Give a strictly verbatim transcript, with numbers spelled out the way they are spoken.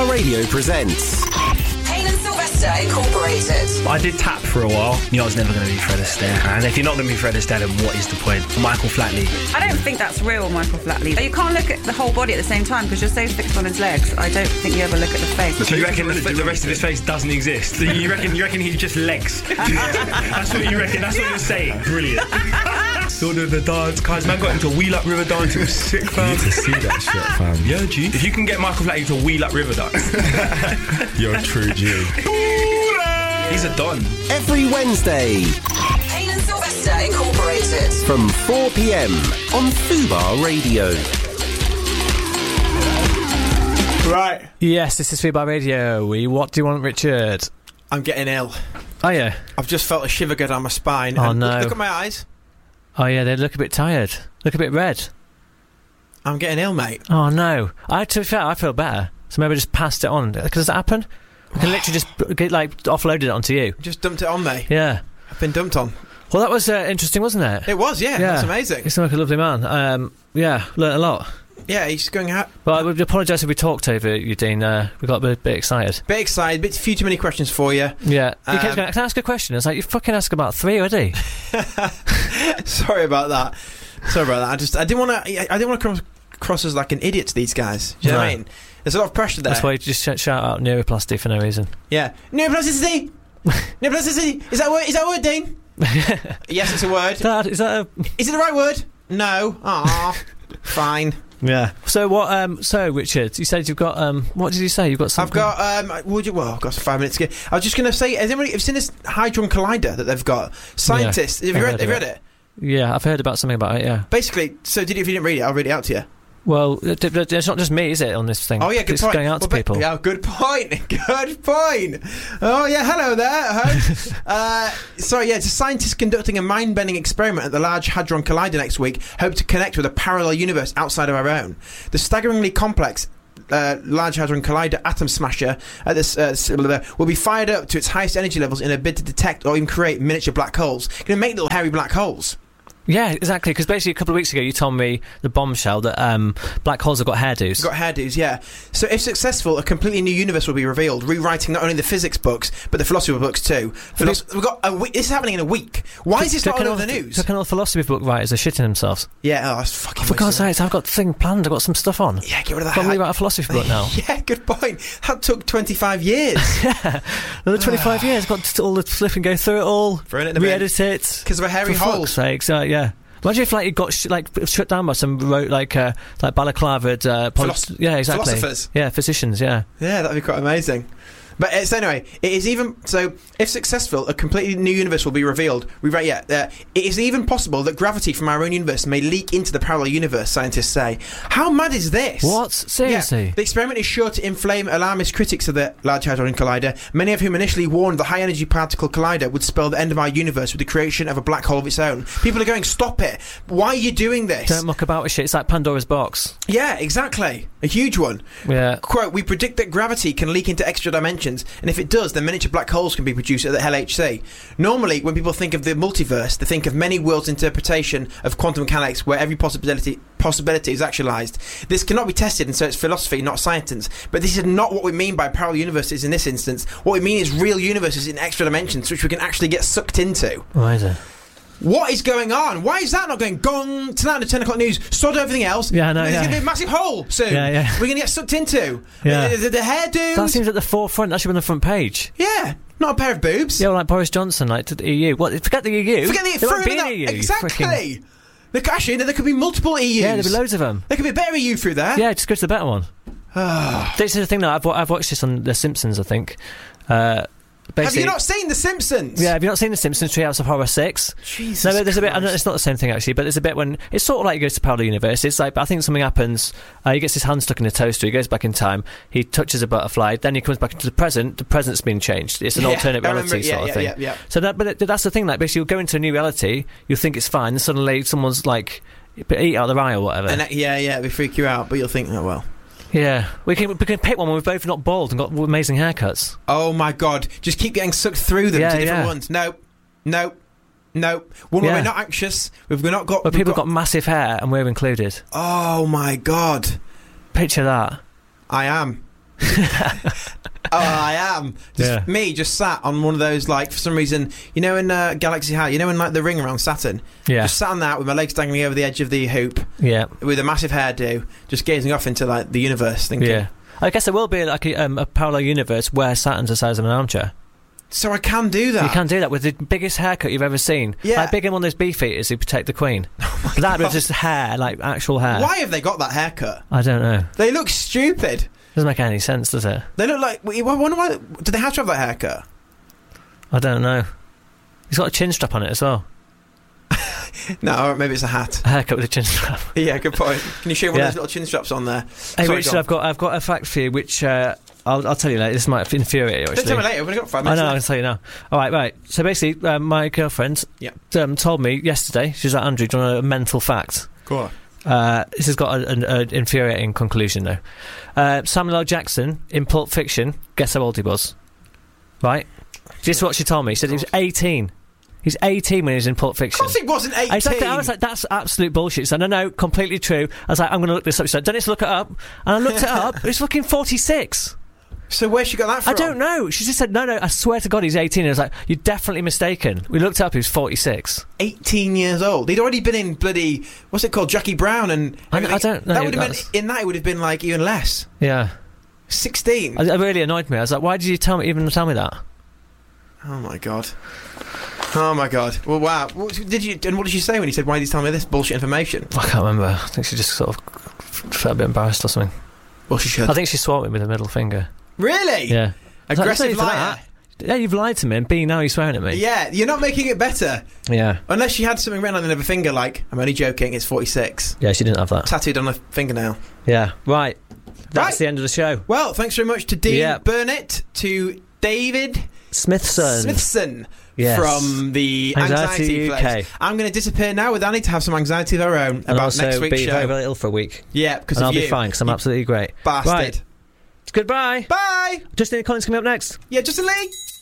Fubar Radio presents Payne and Sylvester Incorporated. I did tap for a while. You know I was never going to be Fred Astaire. And if you're not going to be Fred Astaire, then what is the point? Michael Flatley. I don't think that's real, Michael Flatley. You can't look at the whole body at the same time because you're so fixed on his legs. I don't think you ever look at the face. So you reckon the, the rest of his face doesn't exist? So you reckon you reckon he's just legs? That's what you reckon? That's what you're saying? Brilliant. Sort of the dance, guys. Man got him to Wheel Up River dance. It was sick, fam. You need to see that shit, fam. Yeah, G. If you can get Michael Flatley to Wheel Up River dance, you're a true G. He's a don. every Wednesday Payne and Sylvester Incorporated. from four p.m. on Fubar Radio. Right. Yes, this is Fubar Radio. We, what do you want, Richard? I'm getting ill. Oh, yeah. I've just felt a shiver go down my spine. Oh, and no. Look, look at my eyes. Oh, yeah, they look a bit tired. Look a bit red. I'm getting ill, mate. Oh, no. I, to be fair, I feel better. So maybe I just passed it on. Does that happen? I can literally just, get, like, offloaded it onto you. Just dumped it on me. Yeah. I've been dumped on. Well, that was uh, interesting, wasn't it? It was, yeah. Yeah. That's amazing. You sound like a lovely man. Um, yeah, learnt a lot. Yeah, he's going out. Well, I would apologise if we talked over you, Dean. Uh, we got a bit, bit excited. Bit excited, bit few too many questions for you. Yeah. Um, you kept going, can I ask a question? It's like, you fucking asked about three already. Sorry about that. Sorry about that. I just, I didn't want to, I didn't want to come across as like an idiot to these guys. Do you know No. what I mean? There's a lot of pressure there. That's why you just sh- shout out neuroplasty for no reason. Yeah. Neuroplasticity! Neuroplasticity! Is that a word? Is that a word, Dean? Yes, it's a word. Dad, is that a... Is it the right word? No. Ah. Fine. Yeah. So what? Um. So Richard, you said you've got. Um. What did you say? You've got something. I've got. Um. Would you? Well, I've got five minutes to go. I was just going to say. Has anybody have you seen this Hadron Collider that they've got? Scientists. Yeah, have you I've read? heard Have you of read it? Yeah, I've heard about something about it. Yeah. Basically, so did you, if you didn't read it, I'll read it out to you. Well, it, it, it's not just me, is it, on this thing? Oh yeah, good it's point. going out well, to people. Yeah, good point. Good point. Oh yeah, hello there. uh, sorry, yeah, it's a scientist conducting a mind-bending experiment at the Large Hadron Collider next week. Hope to connect with a parallel universe outside of our own. The staggeringly complex Uh, Large Hadron Collider atom smasher at this uh, will be fired up to its highest energy levels in a bid to detect or even create miniature black holes. Going to make little hairy black holes. Yeah, exactly. Because basically, a couple of weeks ago, you told me the bombshell that um, black holes have got hairdos. Got hairdos, yeah. So, if successful, a completely new universe will be revealed, rewriting not only the physics books but the philosophy books too. Philos- we've got a week. This is happening in a week. Why is this not all over the news? Look at all the philosophy book writers are shitting themselves. Yeah, oh, that's fucking. For God's sakes, I've got the thing planned. I've got some stuff on. Yeah, get rid of that. Got to write a philosophy book now. Yeah, good point. That took twenty-five years. Yeah, another twenty-five years. Got to all the flip and go through it all. Throw it in the bin. Re-edit it Because of a hairy For hole. fuck's sakes, uh, yeah. Imagine if like it got sh- like shut down by some wrote like uh, like balaclavaed uh, poly- Philos- yeah exactly philosophers. yeah physicians yeah Yeah, that'd be quite amazing. But uh, so anyway, it is even so. If successful, a completely new universe will be revealed. We write, yeah. Uh, it is even possible that gravity from our own universe may leak into the parallel universe. Scientists say. How mad is this? What? Seriously? Yeah, the experiment is sure to inflame alarmist critics of the Large Hadron Collider, many of whom initially warned the high-energy particle collider would spell the end of our universe with the creation of a black hole of its own. People are going, stop it! Why are you doing this? Don't muck about with shit. It's like Pandora's box. Yeah, exactly. A huge one. Yeah. Quote, we predict that gravity can leak into extra dimensions, and if it does, then miniature black holes can be produced at the L H C. Normally, when people think of the multiverse, they think of many worlds interpretation of quantum mechanics where every possibility possibility is actualized. This cannot be tested, and so it's philosophy, not science. But this is not what we mean by parallel universes in this instance. What we mean is real universes in extra dimensions, which we can actually get sucked into. Why is it? What is going on? Why is that not going gong tonight on the ten o'clock news? Sod everything else. Yeah, I know, There's yeah. going to be a massive hole soon. Yeah, yeah. We're going to get sucked into. Yeah. The, the, the hairdo. That seems at the forefront. That should be on the front page. Yeah, not a pair of boobs. Yeah, well, like Boris Johnson, like to the E U. What? Forget the E U. Forget the There won't throw be that- an E U. Exactly. Frickin- There, actually, there could be multiple E Us. Yeah, there'll be loads of them. There could be a better E U through there. Yeah, just go to the better one. This is the thing though. I've wa- I've watched this on The Simpsons. I think. Uh, Have you not seen The Simpsons? Yeah, have you not seen The Simpsons Treehouse of Horror six? Jesus No, but there's a bit. I know Christ. it's not the same thing actually, but there's a bit when it's sort of like he goes to parallel universe. It's like I think something happens. Uh, he gets his hand stuck in a toaster. He goes back in time. He touches a butterfly. Then he comes back into the present. The present's been changed. It's an Yeah, alternate I reality remember- sort yeah, of yeah, thing. yeah, yeah. So that, but it, that's the thing. Like basically, you'll go into a new reality. You'll think it's fine. And suddenly, someone's like eat out the eye or whatever. And, uh, yeah, yeah, they freak you out, but you'll think, oh well. Yeah, we can we can pick one when we've both not bald and got amazing haircuts. Oh my God! Just keep getting sucked through them Yeah, to different yeah. ones. No, no, no. One where Yeah. we're not anxious. We've not got. But we've people got, massive hair and we're included. Oh my God! Picture that. I am. Oh, I am. Just Yeah. me, just sat on one of those, like, for some reason, you know, in uh, Galaxy High, you know, in like the ring around Saturn. Yeah. Just sat on that with my legs dangling over the edge of the hoop, Yeah. with a massive hairdo, just gazing off into like the universe, thinking. Yeah. I guess there will be like a, um, a parallel universe where Saturn's the size of an armchair. So I can do that. You can do that with the biggest haircut you've ever seen. Yeah. Like bigger than one of those beef eaters who protect the Queen. But that was just hair, like actual hair. Why have they got that haircut? I don't know. They look stupid. Doesn't make any sense, does it? They look like. I wonder why. Do they have to have that haircut? I don't know. He's got a chin strap on it as well. No, or maybe it's a hat. A haircut with a chin strap. Yeah, good point. Can you show one Yeah. of those little chin straps on there? Hey, Sorry, Richard, go on. I've got I've got a fact for you, which uh, I'll I'll tell you later. This might infuriate you. Don't Actually, tell me later. We've only got five I minutes. know. I can left. tell you now. All right, right. So basically, uh, my girlfriend Yeah. um, told me yesterday. She's like, Andrew, do you want a mental fact? Go on. Uh, this has got an infuriating conclusion, though. Uh, Samuel L. Jackson, in Pulp Fiction, guess how old he was? Right? This is what she told me. She said he was eighteen. He's eighteen when he was in Pulp Of Fiction. course, it wasn't eighteen. Exactly. I was like, that's absolute bullshit. She said, no, no, completely true. I was like, I'm going to look this up. She said, don't need to look it up. And I looked it up. It's fucking forty-six. So where's she got that from? I don't know. She just said, no, no, I swear to God, he's eighteen. And I was like, you're definitely mistaken. We looked up, he was forty-six. eighteen years old. He'd already been in bloody, what's it called, Jackie Brown and I- I everything. don't know That who would have been, that's- in that it would have been like even less. Yeah. sixteen. It really annoyed me. I was like, why did you tell me, even tell me that? Oh my god. Oh my god. Well, wow. What did you? And what did she say when he said, "Why did you tell me this bullshit information"? I can't remember. I think she just sort of felt a bit embarrassed or something. Well, she should. I think she swore at me with her middle finger. Really? Yeah. Aggressive It's like, liar. Yeah, you've lied to me, and B, now you're swearing at me. Yeah, you're not making it better. Yeah. Unless she had something written on the end of her finger, like, "I'm only joking. It's forty-six." Yeah, she didn't have that. Tattooed on her fingernail. Yeah. Right. That's Right. the end of the show. Well, thanks very much to Dean Yeah. Burnett, to David Smithson. Smithson. Yes. From the Anxiety, Anxiety U K. Place. I'm going to disappear now with Annie to have some anxiety of our own And about also next week's be show. very, very ill for a week. Yeah, because And of I'll you. be fine, because I'm You absolutely great. bastard. Right. Goodbye. Bye. Justin Collins coming up next. Yeah, Justin Lee.